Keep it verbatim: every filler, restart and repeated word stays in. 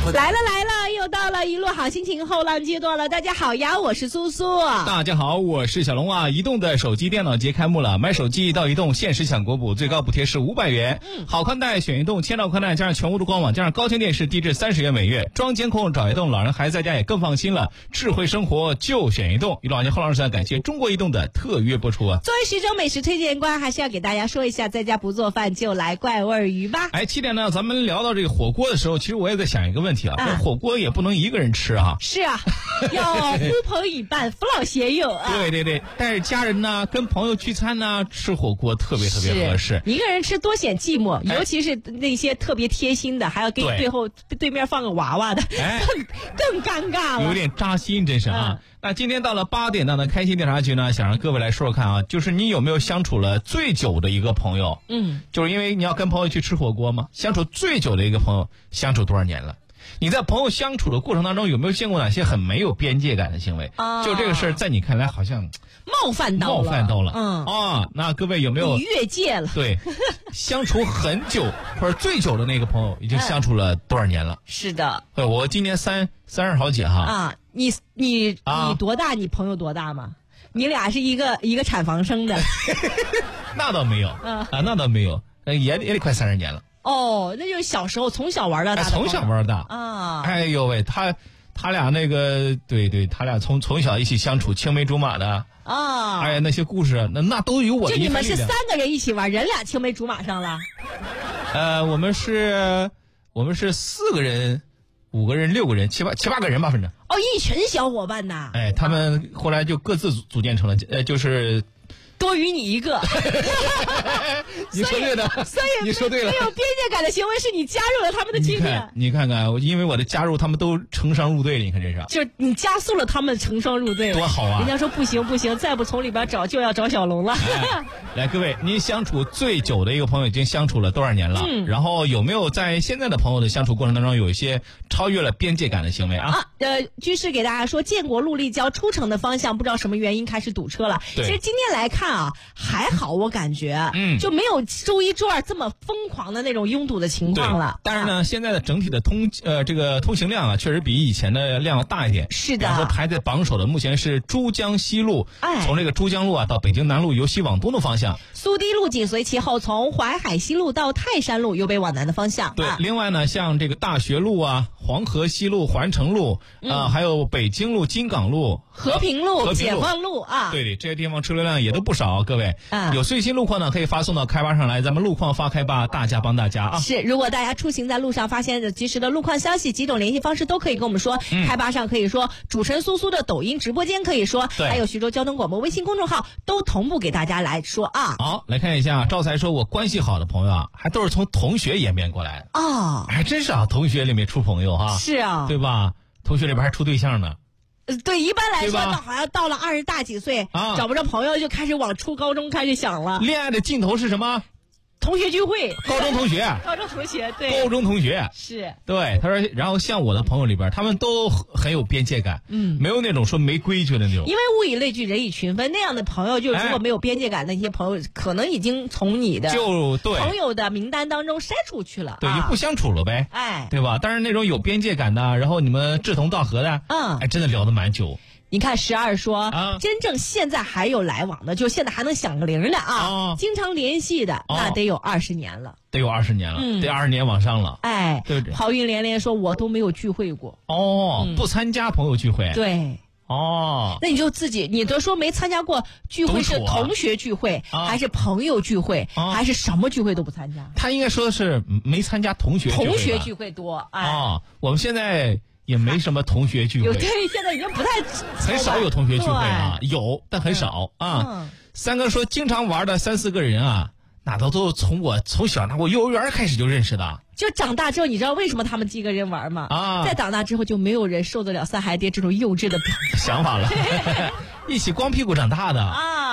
来了来了，又到了一路好心情后浪阶段了。大家好呀，我是苏苏。 大家好，我是小龙啊。移动的手机电脑节开幕了，买手机到移动限时享国补，最高补贴是五百元。嗯，好宽带选移动，千兆宽带加上全屋的光网，加上高清电视，低至三十元每月。装监控找移动，老人孩子在家也更放心了。智慧生活就选移动。移动网节后浪时感谢中国移动的特约播出啊。 作为徐州美食推荐官，还是要给大家说一下，在家不做饭就来怪味鱼吧。 哎，七点呢，咱们聊到这个火锅的时候，其实我也在想一个问题啊，啊火锅也不能一个人吃啊。 是啊，要呼朋引伴，扶老携幼啊。 对对对，带着家人呢，跟朋友聚餐呢，吃火锅特别特别合适。 一个人吃多显寂寞，尤其是那些特别贴心的，还要给你最后对面放个娃娃的，哎、更更尴尬了， 有点扎心，真是啊。嗯，那今天到了八点档的开心调查局呢，想让各位来说说看啊，就是你有没有相处了最久的一个朋友？嗯，就是因为你要跟朋友去吃火锅嘛，相处最久的一个朋友，相处多少年了？你在朋友相处的过程当中，有没有见过哪些很没有边界感的行为？啊，就这个事儿，在你看来好像冒犯到了， 冒犯到了。 嗯啊，那各位有没有你越界了？ 对，相处很久或者最久的那个朋友，已经相处了多少年了？ 嗯、是的， 对，我今年三三十好几哈。 啊，你你、啊、你多大？你朋友多大吗？你俩是一个一个产房生的？ 那倒没有，啊，啊那倒没有，也也得快三十年了。 哦，那就是小时候从小玩到大的、 哎，从小玩到大啊！哎呦喂，他他俩那个，对对，他俩从从小一起相处，青梅竹马的啊！哎呀，那些故事，那那都有我的一份力量。 就你们是三个人一起玩，人俩青梅竹马上了？ 呃，我们是，我们是四个人、五个人、六个人、七八七八个人吧，反正。 哦，一群小伙伴呐！ 哎，他们后来就各自组组建成了，呃，就是。 多于你一个， 你说对的， 所以你说对了。 没有边界感的行为是你加入了他们的经验。 你看看，我因为我的加入，他们都成双入对了。你看这是， 就是你加速了他们成双入对了， 多好啊！ 人家说不行不行，再不从里边找就要找小龙了。 哎、来，各位，您相处最久的一个朋友已经相处了多少年了？嗯，然后有没有在现在的朋友的相处过程当中有一些超越了边界感的行为啊？啊， 呃，居士给大家说，建国路立交出城的方向，不知道什么原因开始堵车了。其实今天来看啊，还好，我感觉，嗯，就没有周一周二这么疯狂的那种拥堵的情况了。 但是呢，啊、现在的整体的通呃这个通行量啊，确实比以前的量要大一点。 是的。 然后排在榜首的目前是珠江西路，哎，从这个珠江路啊到北京南路由西往东的方向。 苏堤路紧随其后，从淮海西路到泰山路由北往南的方向。 对， 啊、 另外呢，像这个大学路啊、黄河西路、环城路啊、嗯呃，还有北京路、金港路、 和平路、解放路啊， 对的，这些地方车流量也都不少，各位。啊，有最新路况呢，可以发送到开吧上来，咱们路况发开吧，大家帮大家啊。 是，如果大家出行在路上发现及时的路况消息，几种联系方式都可以跟我们说。嗯、开吧上可以说，主持人苏苏的抖音直播间可以说，还有徐州交通广播微信公众号都同步给大家来说啊。 好，来看一下，赵才说我关系好的朋友啊，还都是从同学演变过来的哦， 还真是啊，同学里面出朋友哈。 是啊， 对吧？同学里边还出对象呢。 呃，对，一般来说，到好像到了二十大几岁，啊，找不着朋友，就开始往初高中开始想了。 恋爱的尽头是什么？ 同学聚会， 高中同学， 高中同学，对， 高中同学是， 对。他说，然后像我的朋友里边，他们都很有边界感，嗯，没有那种说没规矩的那种。 因为物以类聚，人以群分，那样的朋友，就如果没有边界感，那些朋友可能已经从你的就对朋友的名单当中筛出去了， 对，就不相处了呗， 哎， 对吧？但是那种有边界感的，然后你们志同道合的，嗯，哎，真的聊得蛮久。 你看十二说、啊，真正现在还有来往的，就现在还能响个铃的啊，啊经常联系的，啊、那得有二十年了， 得有二十年了，嗯、得二十年往上了。 哎， 对不对？ 好运连连说，我都没有聚会过。 哦、嗯，不参加朋友聚会。 对。 哦， 那你就自己，你都说没参加过聚会，是同学聚会、啊、还是朋友聚会、啊、还是什么聚会都不参加？ 他应该说的是没参加同学聚会。 同学聚会多，哎， 哦，我们现在也没什么同学聚会， 有对，现在已经不太很少有同学聚会啊，有但很少、嗯、啊、嗯。三哥说，经常玩的三四个人啊，那都都从我从小那我幼儿园开始就认识的。 就长大之后，你知道为什么他们几个人玩吗？啊，在长大之后就没有人受得了三孩爹这种幼稚的想法了，一起光屁股长大的啊。